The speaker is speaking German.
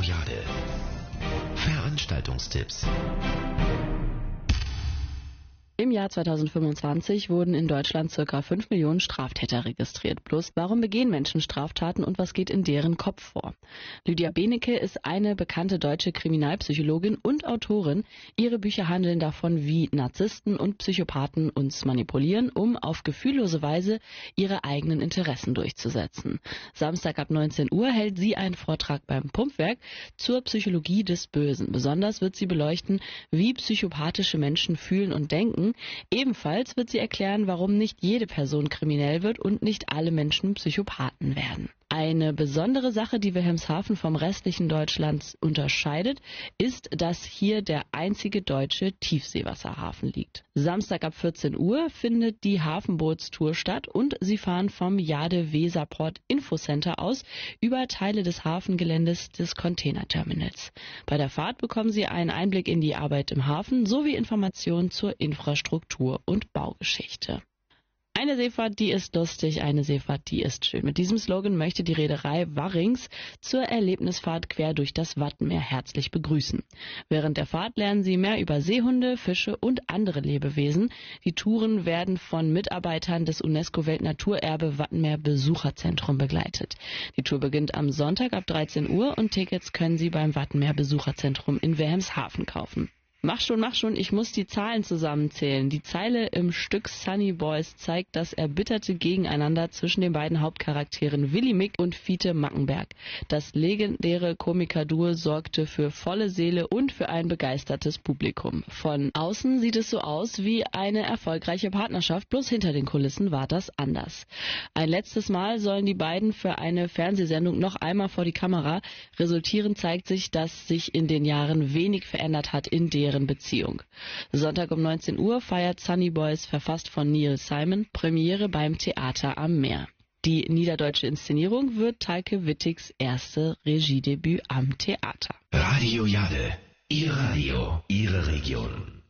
Jade. Veranstaltungstipps. Im Jahr 2025 wurden in Deutschland ca. 5 Millionen Straftäter registriert. Bloß, warum begehen Menschen Straftaten und was geht in deren Kopf vor? Lydia Benecke ist eine bekannte deutsche Kriminalpsychologin und Autorin. Ihre Bücher handeln davon, wie Narzissten und Psychopathen uns manipulieren, um auf gefühllose Weise ihre eigenen Interessen durchzusetzen. Samstag ab 19 Uhr hält sie einen Vortrag beim Pumpwerk zur Psychologie des Bösen. Besonders wird sie beleuchten, wie psychopathische Menschen fühlen und denken. Ebenfalls wird sie erklären, warum nicht jede Person kriminell wird und nicht alle Menschen Psychopathen werden. Eine besondere Sache, die Wilhelmshaven vom restlichen Deutschland unterscheidet, ist, dass hier der einzige deutsche Tiefseewasserhafen liegt. Samstag ab 14 Uhr findet die Hafenbootstour statt und sie fahren vom Jade-Weserport Infocenter aus über Teile des Hafengeländes des Containerterminals. Bei der Fahrt bekommen Sie einen Einblick in die Arbeit im Hafen sowie Informationen zur Infrastruktur und Baugeschichte. Eine Seefahrt, die ist lustig, eine Seefahrt, die ist schön. Mit diesem Slogan möchte die Reederei Warrings zur Erlebnisfahrt quer durch das Wattenmeer herzlich begrüßen. Während der Fahrt lernen Sie mehr über Seehunde, Fische und andere Lebewesen. Die Touren werden von Mitarbeitern des UNESCO-Weltnaturerbe Wattenmeer Besucherzentrum begleitet. Die Tour beginnt am Sonntag ab 13 Uhr und Tickets können Sie beim Wattenmeer Besucherzentrum in Wilhelmshaven kaufen. Mach schon, ich muss die Zahlen zusammenzählen. Die Zeile im Stück Sunny Boys zeigt das erbitterte Gegeneinander zwischen den beiden Hauptcharakteren Willi Mick und Fiete Mackenberg. Das legendäre Komikerduo sorgte für volle Seele und für ein begeistertes Publikum. Von außen sieht es so aus wie eine erfolgreiche Partnerschaft, bloß hinter den Kulissen war das anders. Ein letztes Mal sollen die beiden für eine Fernsehsendung noch einmal vor die Kamera. Resultierend zeigt sich, dass sich in den Jahren wenig verändert hat in deren Beziehung. Sonntag um 19 Uhr feiert Sunny Boys, verfasst von Neil Simon, Premiere beim Theater am Meer. Die niederdeutsche Inszenierung wird Talke Wittigs erste Regiedebüt am Theater. Radio Jade. Ihr Radio, Ihre Region.